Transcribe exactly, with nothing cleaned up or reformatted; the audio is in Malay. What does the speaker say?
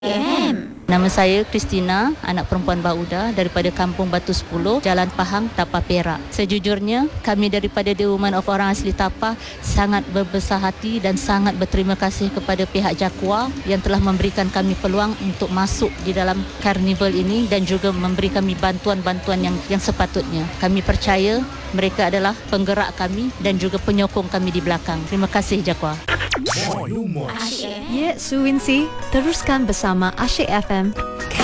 Nama saya Christina, anak perempuan Bauda daripada Kampung Batu sepuluh, Jalan Pahang, Tapah Perak. Sejujurnya, kami daripada The Women of Orang Asli Tapah sangat berbesar hati dan sangat berterima kasih kepada pihak Jakua yang telah memberikan kami peluang untuk masuk di dalam karnival ini dan juga memberi kami bantuan-bantuan yang yang sepatutnya. Kami percaya mereka adalah penggerak kami dan juga penyokong kami di belakang. Terima kasih Jakua. Ya, Suwinsi, teruskan bersama Asyik F M.